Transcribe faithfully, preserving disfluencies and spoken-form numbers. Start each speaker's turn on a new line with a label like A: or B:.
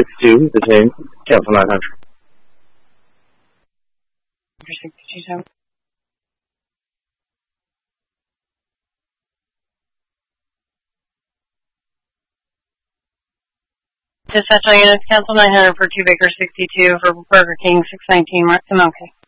A: sixty-two, the same. Cancel nine hundred.
B: sixty-two, seven. Dispatch all units, cancel nine hundred for two Baker sixty-two for Burger King six nineteen Mark Simonke.